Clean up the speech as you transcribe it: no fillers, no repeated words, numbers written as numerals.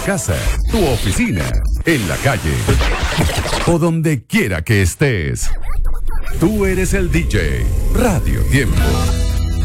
casa, tu oficina, en la calle o donde quiera que estés. Tú eres el DJ. Radio Tiempo.